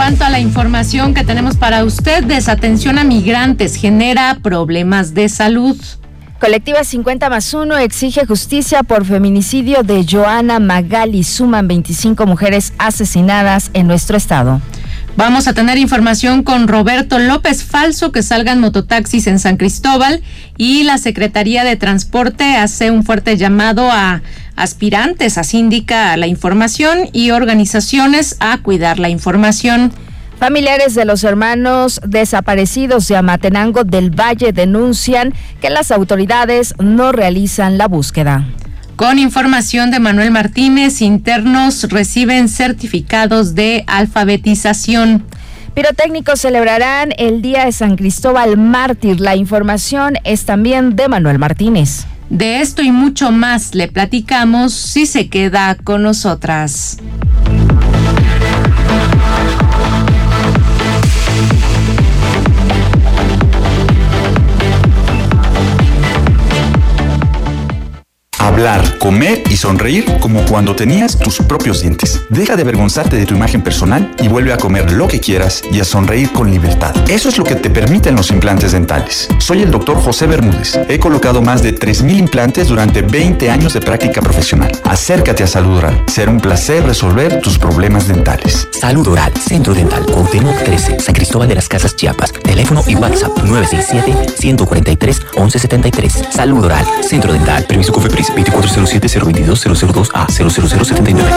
cuanto a la información que tenemos para usted, desatención a migrantes genera problemas de salud. Colectiva 50+1 exige justicia por feminicidio de Joana Magali. Suman 25 mujeres asesinadas en nuestro estado. Vamos a tener información con Roberto López. Falso que salgan mototaxis en San Cristóbal, y la Secretaría de Transporte hace un fuerte llamado a aspirantes, así indica la información, y organizaciones a cuidar la información. Familiares de los hermanos desaparecidos de Amatenango del Valle denuncian que las autoridades no realizan la búsqueda. Con información de Manuel Martínez, internos reciben certificados de alfabetización. Pirotécnicos celebrarán el Día de San Cristóbal Mártir. La información es también de Manuel Martínez. De esto y mucho más le platicamos si se queda con nosotras. Hablar, comer y sonreír como cuando tenías tus propios dientes. Deja de avergonzarte de tu imagen personal y vuelve a comer lo que quieras y a sonreír con libertad. Eso es lo que te permiten los implantes dentales. Soy el Dr. José Bermúdez. He colocado más de 3,000 implantes durante 20 años de práctica profesional. Acércate a Salud Oral. Será un placer resolver tus problemas dentales. Salud Oral, Centro Dental, Cuauhtémoc 13, San Cristóbal de las Casas, Chiapas. Teléfono y WhatsApp 967-143-1173. Salud Oral, Centro Dental. Permiso COFEPRIS 2407-022-002A 00079.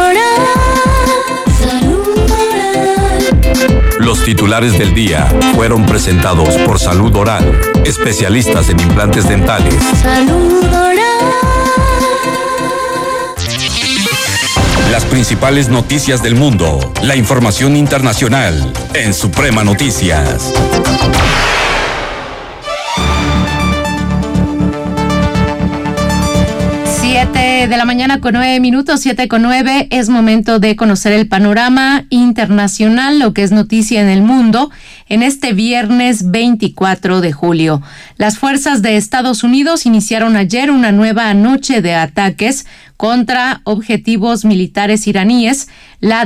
Los titulares del día fueron presentados por Salud Oral, especialistas en implantes dentales. Salud Oral. Las principales noticias del mundo, la información internacional en Suprema Noticias. 7 de la mañana con 9 minutos, 7:09, es momento de conocer el panorama internacional, lo que es noticia en el mundo, en este viernes 24 de julio. Las fuerzas de Estados Unidos iniciaron ayer una nueva noche de ataques contra objetivos militares iraníes, la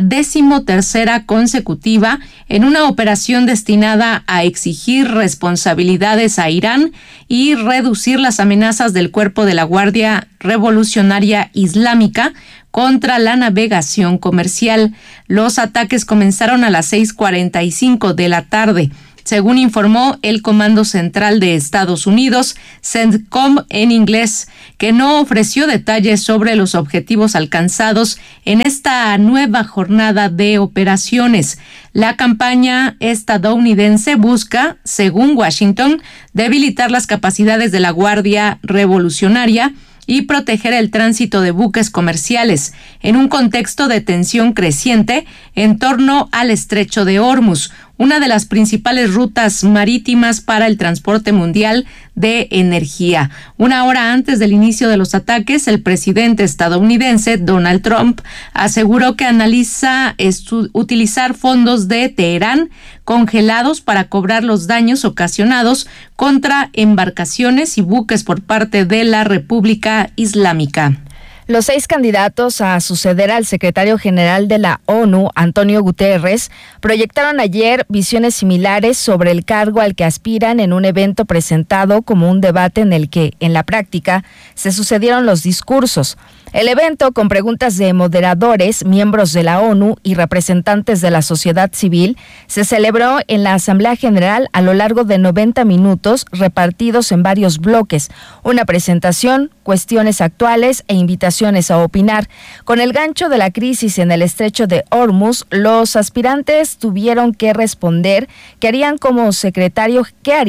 13ª consecutiva en una operación destinada a exigir responsabilidades a Irán y reducir las amenazas del cuerpo de la Guardia Revolucionaria Islámica contra la navegación comercial. Los ataques comenzaron a las 6:45 de la tarde. Según informó el Comando Central de Estados Unidos, CENTCOM en inglés, que no ofreció detalles sobre los objetivos alcanzados en esta nueva jornada de operaciones. La campaña estadounidense busca, según Washington, debilitar las capacidades de la Guardia Revolucionaria y proteger el tránsito de buques comerciales en un contexto de tensión creciente en torno al Estrecho de Hormuz, una de las principales rutas marítimas para el transporte mundial de energía. Una hora antes del inicio de los ataques, el presidente estadounidense Donald Trump aseguró que analiza utilizar fondos de Teherán congelados para cobrar los daños ocasionados contra embarcaciones y buques por parte de la República Islámica. Los 6 candidatos a suceder al secretario general de la ONU, Antonio Guterres, proyectaron ayer visiones similares sobre el cargo al que aspiran en un evento presentado como un debate en el que, en la práctica, se sucedieron los discursos. El evento, con preguntas de moderadores, miembros de la ONU y representantes de la sociedad civil, se celebró en la Asamblea General a lo largo de 90 minutos, repartidos en varios bloques. Una presentación, cuestiones actuales e invitaciones a opinar. Con el gancho de la crisis en el Estrecho de Hormuz, los aspirantes tuvieron que responder qué harían como secretario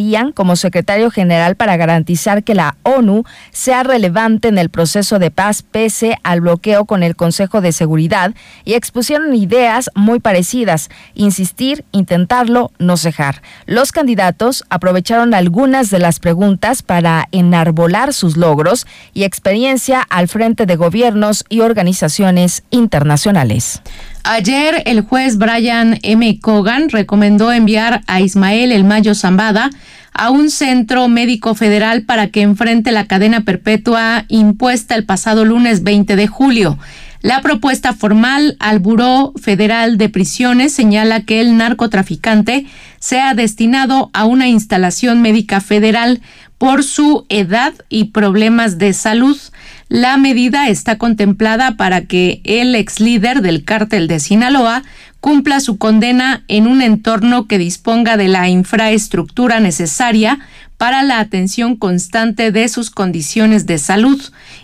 general para garantizar que la ONU sea relevante en el proceso de paz pese al bloqueo con el Consejo de Seguridad, y expusieron ideas muy parecidas: insistir, intentarlo, no cejar. Los candidatos aprovecharon algunas de las preguntas para enarbolar sus logros y experiencia al frente de gobiernos y organizaciones internacionales. Ayer, el juez Brian M. Cogan recomendó enviar a Ismael El Mayo Zambada a un centro médico federal para que enfrente la cadena perpetua impuesta el pasado lunes 20 de julio. La propuesta formal al Buró Federal de Prisiones señala que el narcotraficante sea destinado a una instalación médica federal por su edad y problemas de salud. La medida está contemplada para que el ex líder del cártel de Sinaloa cumpla su condena en un entorno que disponga de la infraestructura necesaria para la atención constante de sus condiciones de salud.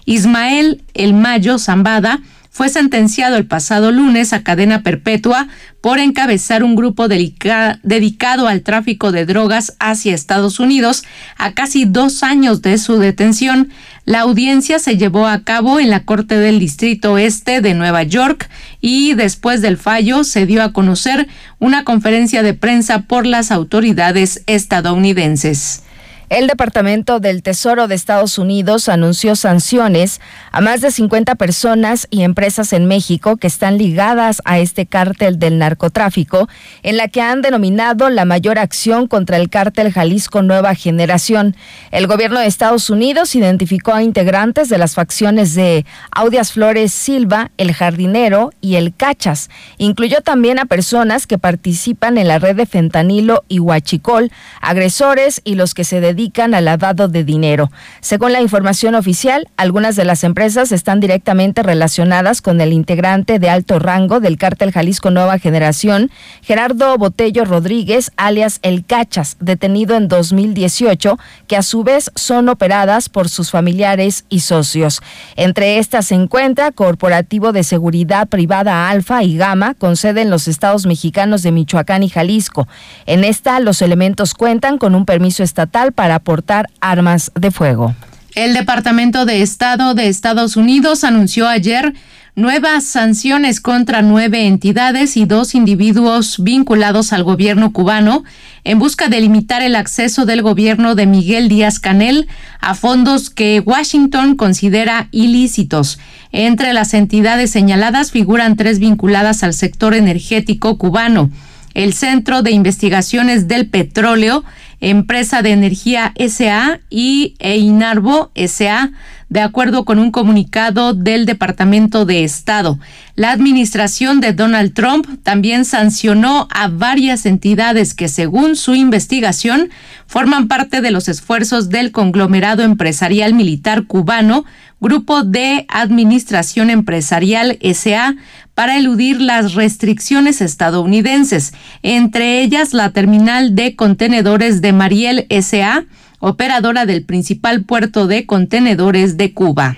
Ismael El Mayo Zambada fue sentenciado el pasado lunes a cadena perpetua por encabezar un grupo dedicado al tráfico de drogas hacia Estados Unidos a casi 2 años de su detención. La audiencia se llevó a cabo en la Corte del Distrito Este de Nueva York y después del fallo se dio a conocer una conferencia de prensa por las autoridades estadounidenses. El Departamento del Tesoro de Estados Unidos anunció sanciones a más de 50 personas y empresas en México que están ligadas a este cártel del narcotráfico, en la que han denominado la mayor acción contra el cártel Jalisco Nueva Generación. El gobierno de Estados Unidos identificó a integrantes de las facciones de Audias Flores Silva, El Jardinero y El Cachas. Incluyó también a personas que participan en la red de fentanilo y huachicol, agresores y los que se dedican al lavado de dinero. Según la información oficial, algunas de las empresas están directamente relacionadas con el integrante de alto rango del cártel Jalisco Nueva Generación, Gerardo Botello Rodríguez, alias El Cachas, detenido en 2018, que a su vez son operadas por sus familiares y socios. Entre estas se encuentra Corporativo de Seguridad Privada Alfa y Gama, con sede en los estados mexicanos de Michoacán y Jalisco. En esta, los elementos cuentan con un permiso estatal para aportar armas de fuego. El Departamento de Estado de Estados Unidos anunció ayer nuevas sanciones contra 9 entidades y 2 individuos vinculados al gobierno cubano en busca de limitar el acceso del gobierno de Miguel Díaz-Canel a fondos que Washington considera ilícitos. Entre las entidades señaladas figuran 3 vinculadas al sector energético cubano: el Centro de Investigaciones del Petróleo, Empresa de Energía S.A. y Einarbo S.A., de acuerdo con un comunicado del Departamento de Estado. La administración de Donald Trump también sancionó a varias entidades que, según su investigación, forman parte de los esfuerzos del conglomerado empresarial militar cubano, Grupo de Administración Empresarial S.A., para eludir las restricciones estadounidenses, entre ellas la terminal de contenedores de Mariel S.A., operadora del principal puerto de contenedores de Cuba.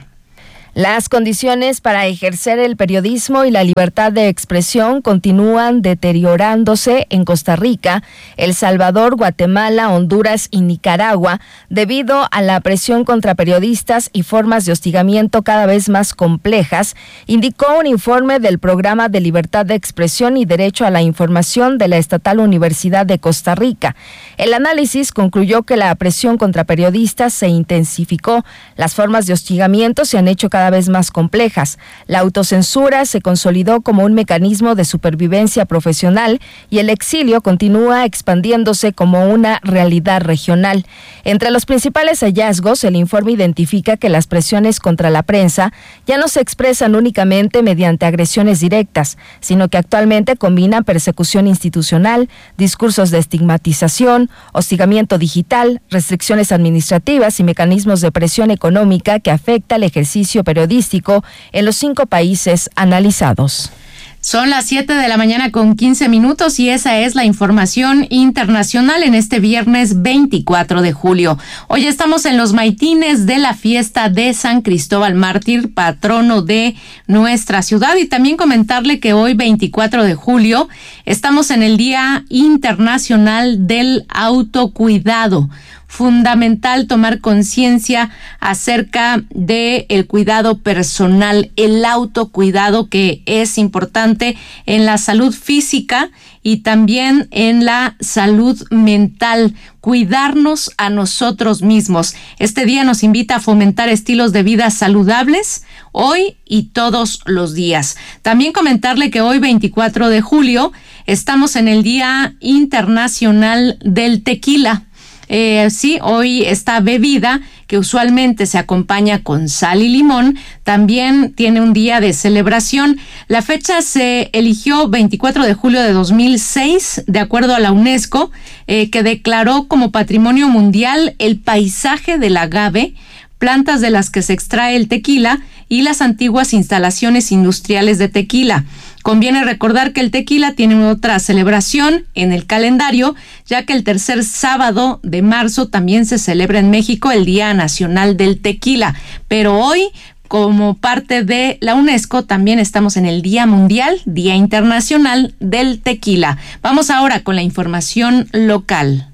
Las condiciones para ejercer el periodismo y la libertad de expresión continúan deteriorándose en Costa Rica, El Salvador, Guatemala, Honduras y Nicaragua debido a la presión contra periodistas y formas de hostigamiento cada vez más complejas, indicó un informe del Programa de Libertad de Expresión y Derecho a la Información de la Estatal Universidad de Costa Rica. El análisis concluyó que la presión contra periodistas se intensificó, las formas de hostigamiento se han hecho cada vez más complejas. La autocensura se consolidó como un mecanismo de supervivencia profesional y el exilio continúa expandiéndose como una realidad regional. Entre los principales hallazgos, el informe identifica que las presiones contra la prensa ya no se expresan únicamente mediante agresiones directas, sino que actualmente combinan persecución institucional, discursos de estigmatización, hostigamiento digital, restricciones administrativas y mecanismos de presión económica que afecta el ejercicio periodístico en los 5 países analizados. Son las 7:15 a.m. y esa es la información internacional en este viernes 24 de julio. Hoy estamos en los maitines de la fiesta de San Cristóbal Mártir, patrono de nuestra ciudad, y también comentarle que hoy 24 de julio estamos en el Día Internacional del Autocuidado. Fundamental tomar conciencia acerca de el cuidado personal, el autocuidado, que es importante en la salud física y también en la salud mental. Cuidarnos a nosotros mismos. Este día nos invita a fomentar estilos de vida saludables hoy y todos los días. También comentarle que hoy 24 de julio estamos en el Día Internacional del Tequila. Sí, hoy esta bebida, que usualmente se acompaña con sal y limón, también tiene un día de celebración. La fecha se eligió 24 de julio de 2006, de acuerdo a la UNESCO, que declaró como Patrimonio Mundial el paisaje del agave, plantas de las que se extrae el tequila y las antiguas instalaciones industriales de tequila. Conviene recordar que el tequila tiene otra celebración en el calendario, ya que el tercer sábado de marzo también se celebra en México el Día Nacional del Tequila. Pero hoy, como parte de la UNESCO, también estamos en el Día Mundial, Día Internacional del Tequila. Vamos ahora con la información local.